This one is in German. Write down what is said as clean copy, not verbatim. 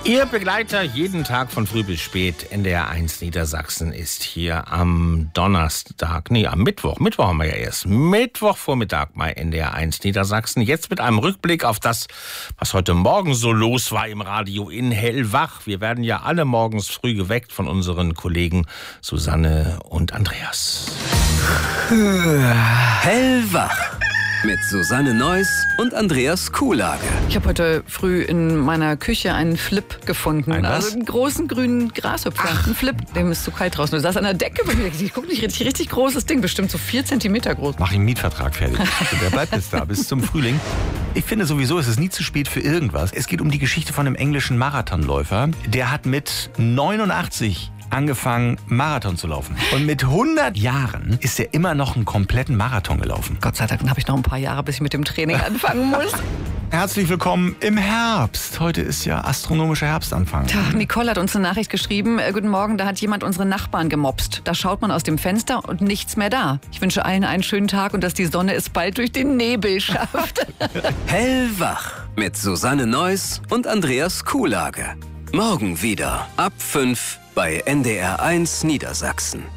Ihr Begleiter jeden Tag von früh bis spät. NDR 1 Niedersachsen ist hier am am Mittwoch. Mittwoch haben wir ja erst. Mittwochvormittag bei NDR 1 Niedersachsen. Jetzt mit einem Rückblick auf das, was heute Morgen so los war im Radio in Hellwach. Wir werden ja alle morgens früh geweckt von unseren Kollegen Susanne und Andreas. Hellwach mit Susanne Neuss und Andreas Kuhlage. Ich habe heute früh in meiner Küche einen Flip gefunden. Also einen großen grünen Grashüpfer. Ein Flip, dem ist zu kalt draußen. Du saß an der Decke bei mir. Ich guck nicht, richtig großes Ding, bestimmt so 4 Zentimeter groß. Mach ich einen Mietvertrag fertig. Der bleibt jetzt da bis zum Frühling. Ich finde sowieso, es ist nie zu spät für irgendwas. Es geht um die Geschichte von einem englischen Marathonläufer. Der hat mit 89 angefangen, Marathon zu laufen. Und mit 100 Jahren ist er immer noch einen kompletten Marathon gelaufen. Gott sei Dank, dann habe ich noch ein paar Jahre, bis ich mit dem Training anfangen muss. Herzlich willkommen im Herbst. Heute ist ja astronomischer Herbstanfang. Nicole hat uns eine Nachricht geschrieben. Guten Morgen, da hat jemand unsere Nachbarn gemobst. Da schaut man aus dem Fenster und nichts mehr da. Ich wünsche allen einen schönen Tag und dass die Sonne es bald durch den Nebel schafft. Hellwach mit Susanne Neuss und Andreas Kuhlage. Morgen wieder ab 5 bei NDR 1 Niedersachsen.